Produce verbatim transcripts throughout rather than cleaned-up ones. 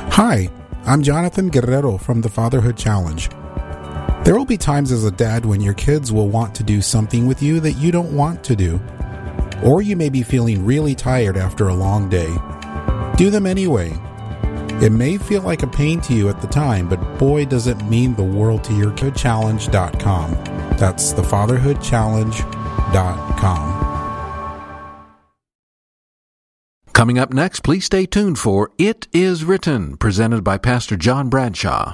Hi, I'm Jonathan Guerrero from the Fatherhood Challenge. There will be times as a dad when your kids will want to do something with you that you don't want to do. Or you may be feeling really tired after a long day. Do them anyway. It may feel like a pain to you at the time, but boy does it mean the world to your kid challenge dot com. That's the fatherhood challenge dot com. Coming up next, please stay tuned for It Is Written, presented by Pastor John Bradshaw.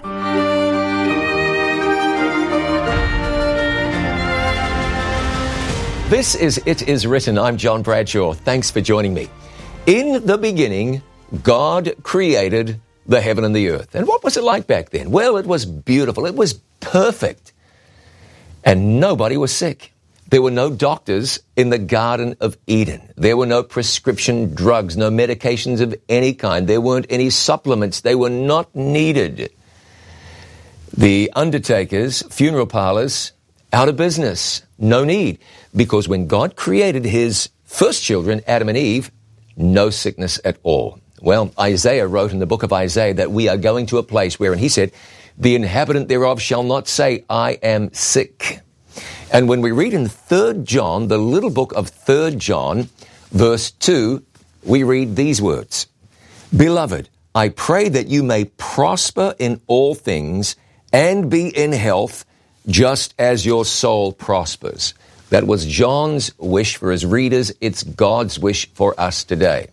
This is It Is Written. I'm John Bradshaw. Thanks for joining me. In the beginning, God created the heaven and the earth. And what was it like back then? Well, it was beautiful. It was perfect. And nobody was sick. There were no doctors in the Garden of Eden. There were no prescription drugs, no medications of any kind. There weren't any supplements. They were not needed. The undertakers, funeral parlors, out of business. No need. Because when God created his first children, Adam and Eve, no sickness at all. Well, Isaiah wrote in the book of Isaiah that we are going to a place where, and he said, the inhabitant thereof shall not say, I am sick. And when we read in Third John, the little book of Third John, verse two, we read these words. Beloved, I pray that you may prosper in all things and be in health, just as your soul prospers. That was John's wish for his readers. It's God's wish for us today.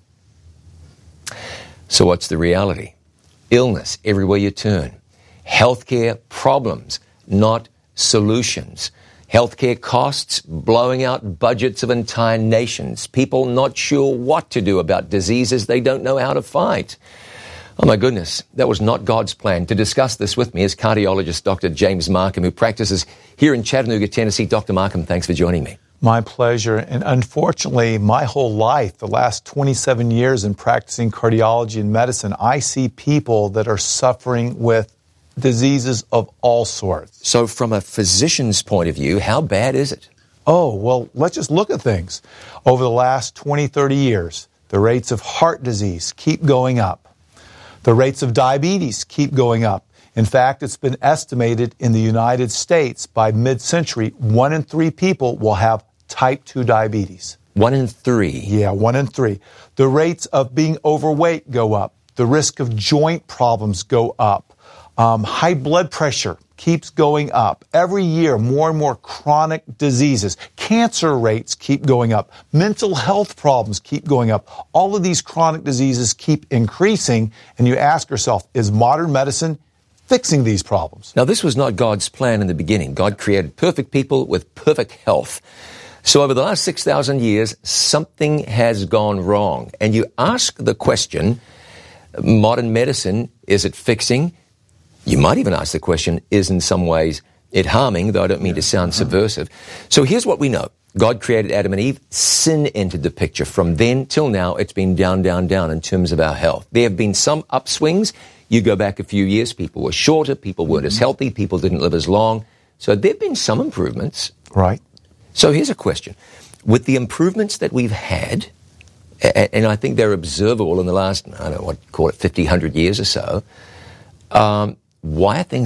So what's the reality? Illness everywhere you turn. Healthcare problems, not solutions. Healthcare costs blowing out budgets of entire nations. People not sure what to do about diseases they don't know how to fight. Oh my goodness, that was not God's plan. To discuss this with me is cardiologist Doctor James Markham, who practices here in Chattanooga, Tennessee. Doctor Markham, thanks for joining me. My pleasure. And unfortunately, my whole life, the last twenty-seven years in practicing cardiology and medicine, I see people that are suffering with diseases of all sorts. So from a physician's point of view, how bad is it? Oh, well, let's just look at things. Over the last twenty, thirty years, the rates of heart disease keep going up. The rates of diabetes keep going up. In fact, it's been estimated in the United States by mid-century, one in three people will have type two diabetes. One in three? Yeah, one in three. The rates of being overweight go up. The risk of joint problems go up. Um, high blood pressure keeps going up. Every year, more and more chronic diseases. Cancer rates keep going up. Mental health problems keep going up. All of these chronic diseases keep increasing, and you ask yourself, is modern medicine fixing these problems? Now, this was not God's plan in the beginning. God created perfect people with perfect health. So over the last six thousand years, something has gone wrong. And you ask the question, modern medicine, is it fixing? You might even ask the question, is in some ways it harming, though I don't mean to sound subversive. So here's what we know. God created Adam and Eve. Sin entered the picture. From then till now, it's been down, down, down in terms of our health. There have been some upswings. You go back a few years, people were shorter, people weren't as healthy, people didn't live as long. So there have been some improvements. Right. So here's a question. With the improvements that we've had, and I think they're observable in the last, I don't know, what, call it fifty, one hundred years or so, um, why are things